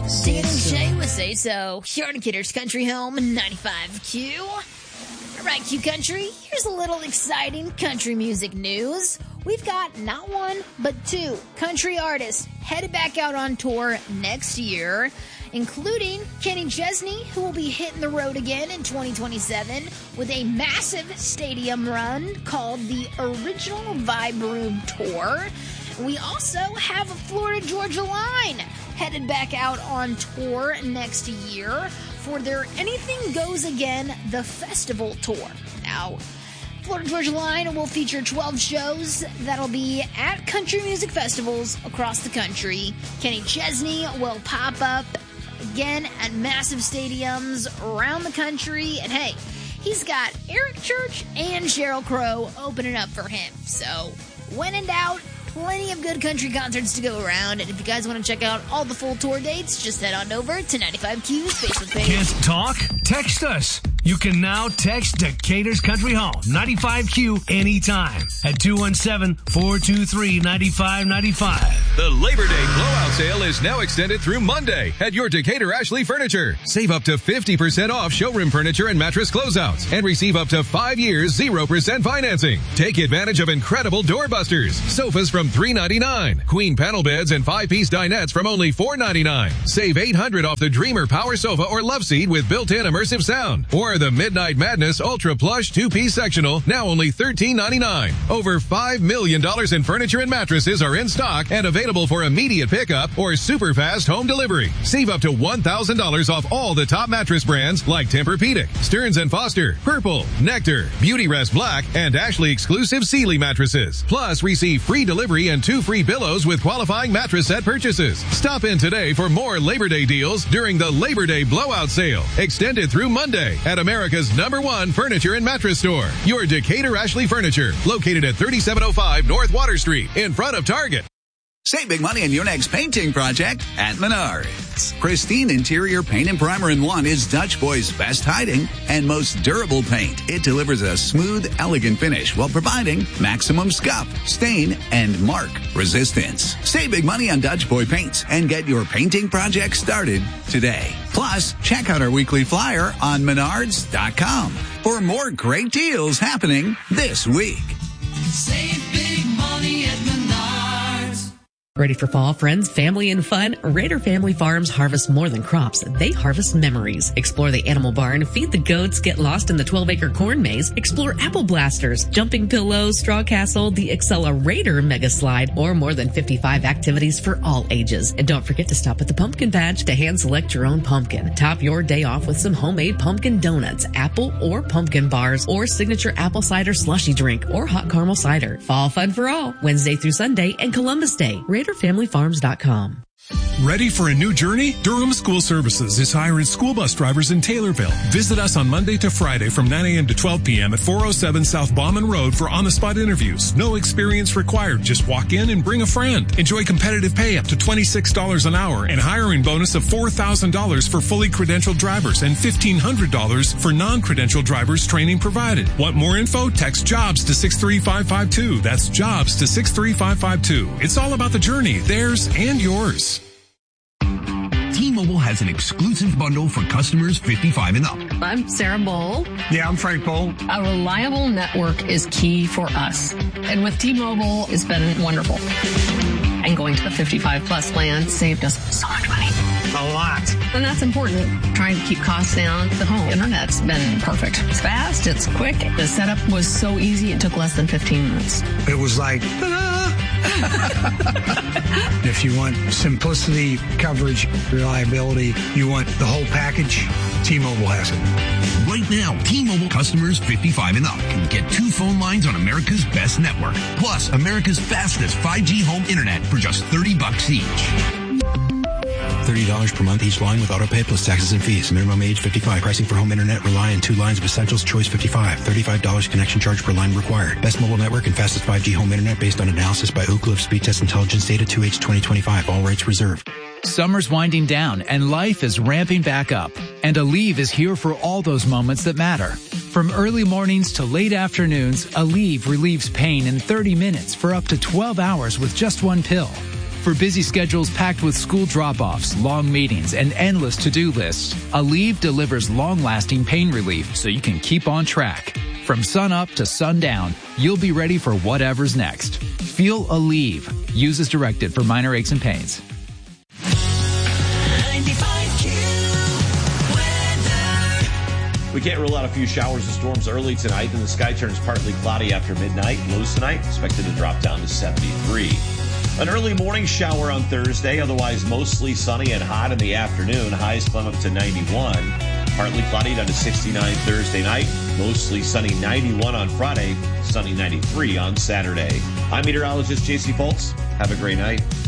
Dan and Shay would say so. Here on Kidder's Country Home, 95Q. All right, Q Country, here's a little exciting country music news. We've got not one, but two country artists headed back out on tour next year, including Kenny Chesney, who will be hitting the road again in 2027 with a massive stadium run called the Original Vibe Room Tour. We also have a Florida Georgia Line headed back out on tour next year for their Anything Goes Again, the Festival Tour. Now, Florida Georgia Line will feature 12 shows that'll be at country music festivals across the country. Kenny Chesney will pop up again at massive stadiums around the country. And hey, he's got Eric Church and Sheryl Crow opening up for him. So, when in doubt, plenty of good country concerts to go around. And if you guys want to check out all the full tour dates, just head on over to 95Q's Facebook page. Can't talk? Text us. You can now text Decatur's Country Home, 95Q, anytime at 217-423-9595. The Labor Day blowout sale is now extended through Monday at your Decatur Ashley Furniture. Save up to 50% off showroom furniture and mattress closeouts and receive up to 5 years 0% financing. Take advantage of incredible doorbusters, sofas from $399, queen panel beds and 5-piece dinettes from only $499. Save $800 off the Dreamer Power Sofa or Love Seat with built-in immersive sound. Or the Midnight Madness Ultra Plush 2-piece sectional, now only $13.99. Over $5 million in furniture and mattresses are in stock and available for immediate pickup or super fast home delivery. Save up to $1,000 off all the top mattress brands like Tempur-Pedic, Stearns & Foster, Purple, Nectar, Beauty Rest Black, and Ashley exclusive Sealy mattresses. Plus, receive free delivery and 2 free pillows with qualifying mattress set purchases. Stop in today for more Labor Day deals during the Labor Day blowout sale, extended through Monday at America's #1 furniture and mattress store. Your Decatur Ashley Furniture, located at 3705 North Water Street, in front of Target. Save big money on your next painting project at Menards. Pristine Interior Paint and Primer in One is Dutch Boy's best hiding and most durable paint. It delivers a smooth, elegant finish while providing maximum scuff, stain, and mark resistance. Save big money on Dutch Boy paints and get your painting project started today. Plus, check out our weekly flyer on Menards.com for more great deals happening this week. Save big money at Menards. Ready for fall, friends, family, and fun? Raider Family Farms harvest more than crops. They harvest memories. Explore the animal barn, feed the goats, get lost in the 12-acre corn maze, explore apple blasters, jumping pillows, straw castle, the Accelerator mega slide, or more than 55 activities for all ages. And don't forget to stop at the pumpkin patch to hand select your own pumpkin. Top your day off with some homemade pumpkin donuts, apple or pumpkin bars, or signature apple cider slushy drink, or hot caramel cider. Fall fun for all, Wednesday through Sunday and Columbus Day. RaiderFamilyFarms.com. Ready for a new journey? Durham School Services is hiring school bus drivers in Taylorville. Visit us on Monday to Friday from 9 a.m. to 12 p.m. at 407 South Bauman Road for on-the-spot interviews. No experience required. Just walk in and bring a friend. Enjoy competitive pay up to $26 an hour and hiring bonus of $4,000 for fully credentialed drivers and $1,500 for non-credentialed drivers training provided. Want more info? Text JOBS to 63552. That's JOBS to 63552. It's all about the journey, theirs and yours. T-Mobile has an exclusive bundle for customers 55 and up. I'm Sarah Bowl. Yeah, I'm Frank Bowl. A reliable network is key for us. And with T-Mobile, it's been wonderful. And going to the 55 plus plan saved us so much money. A lot. And that's important. Trying to keep costs down. The home internet's been perfect. It's fast. It's quick. The setup was so easy. It took less than 15 minutes. It was like, if you want simplicity, coverage, reliability, you want the whole package, T-Mobile has it. Right now, T-Mobile customers 55 and up can get 2 phone lines on America's best network. Plus, America's fastest 5G home internet for just $30 each. $30 per month each line with autopay plus taxes and fees. Minimum age 55. Pricing for home internet rely on 2 lines of Essentials Choice 55. $35 connection charge per line required. Best mobile network and fastest 5G home internet based on analysis by Oak Cliff Speed Test Intelligence data 2H 2025. All rates reserved. Summer's winding down and life is ramping back up. And Aleve is here for all those moments that matter. From early mornings to late afternoons, Aleve relieves pain in 30 minutes for up to 12 hours with just 1 pill. For busy schedules packed with school drop-offs, long meetings, and endless to-do lists, Aleve delivers long-lasting pain relief so you can keep on track. From sun up to sundown, you'll be ready for whatever's next. Feel Aleve. Use as directed for minor aches and pains. 95Q weather. We can't rule out a few showers and storms early tonight, and the sky turns partly cloudy after midnight. Lows tonight expected to drop down to 73. An early morning shower on Thursday, otherwise mostly sunny and hot in the afternoon. Highs climb up to 91. Partly cloudy down to 69 Thursday night. Mostly sunny 91 on Friday. Sunny 93 on Saturday. I'm meteorologist JC Foltz. Have a great night.